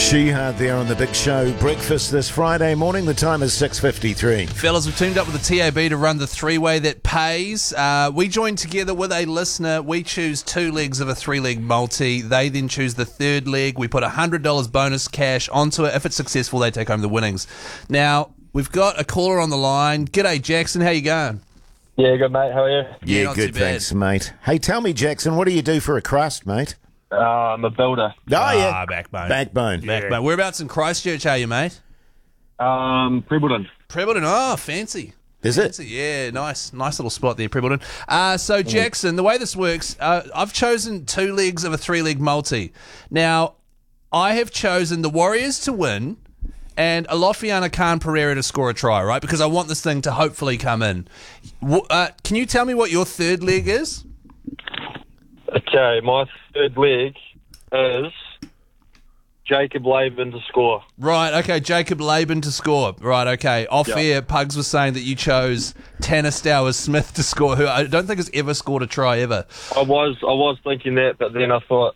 Shihad there on the Big Show breakfast this Friday morning. The time is 6:53. Fellas, we've teamed up with the TAB to run the three-way that pays. We join together with a listener. We choose 2 legs of a 3-leg multi. They then choose the 3rd leg. We put $100 bonus cash onto it. If it's successful, they take home the winnings. Now, we've got a caller on the line. G'day, Jackson. How you going? Yeah, good, mate. How are you? Yeah, not good, too bad. thanks, mate. Hey, tell me, Jackson, what do you do for a crust, mate? I'm a builder. Oh, yeah. Backbone. Backbone. But whereabouts in Christchurch are you, mate? Prebleton. Prebleton. Oh, fancy. Is it? Fancy. Yeah, nice little spot there, Prebleton. So, Jackson, the way this works, I've chosen 2 legs of a 3-leg multi. Now, I have chosen the Warriors to win and Alofiana Khan Pereira to score a try, right? Because I want this thing to hopefully come in. Can you tell me what your 3rd leg is? Okay, my 3rd leg is Jacob Laban to score. Right, okay, Jacob Laban to score. Right, okay. Off air, Pugs was saying that you chose Tanner Stowers-Smith to score, who I don't think has ever scored a try ever. I was thinking that, but then I thought,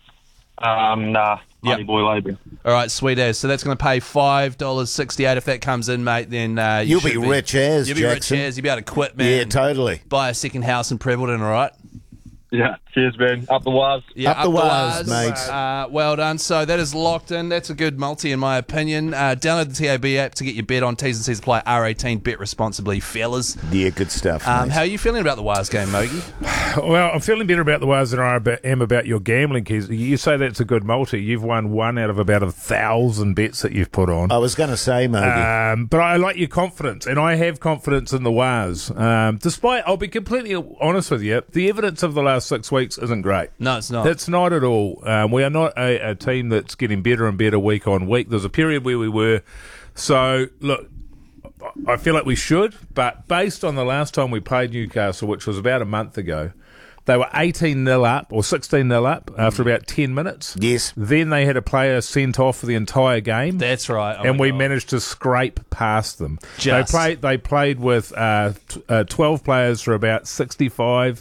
nah, Honey Boy Laban. All right, sweet as. So that's going to pay $5.68 if that comes in, mate. Then You'll be rich as, You'll be Jackson. rich as. You'll be able to quit, man. Yeah, totally. Buy a second house in Prebleton, all right? Yeah, cheers, man. Up the wires. Yeah, Up the wires, wires. mate. Well done. So that is locked in. That's a good multi, in my opinion. Download the TAB app to get your bet on. T's and C's apply. R18. Bet responsibly, fellas. Yeah, good stuff, mate. How are you feeling about the Wires game, Mogi? Well, I'm feeling better about the Wires than I am about your gambling keys. You say that's a good multi. You've won 1 out of about 1,000 bets that you've put on. I was going to say, Mogi. But I like your confidence, and I have confidence in the Wires. Despite, I'll be completely honest with you, the evidence of the last 6 weeks isn't great. No, it's not. It's not at all. We are not a team that's getting better and better week on week. There's a period where we were. So, look, I feel like we should, but based on the last time we played Newcastle, which was about a month ago, they were 18-0 up or 16-0 up after about 10 minutes. Yes. Then they had a player sent off for the entire game. That's right. And we managed to scrape past them. Just. They played with 12 players for about 65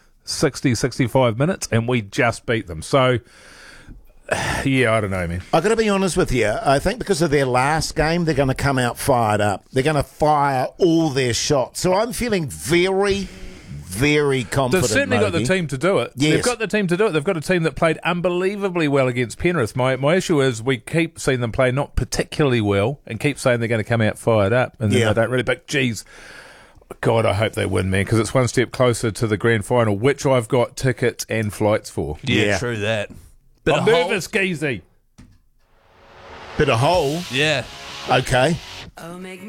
minutes, and we just beat them. So, yeah, I don't know, man. I've got to be honest with you. I think because of their last game, they're going to come out fired up. They're going to fire all their shots. So I'm feeling very, very confident. They've certainly got the Mogi. team to do it. Yes. They've got the team to do it. They've got a team that played unbelievably well against Penrith. My issue is we keep seeing them play not particularly well and keep saying they're going to come out fired up, and then Yeah. they don't really. But, geez, God, I hope they win, man, because it's one step closer to the grand final, which I've got tickets and flights for. Yeah, true that. I'm nervous, Geezy. Bit of hole. Yeah. Okay.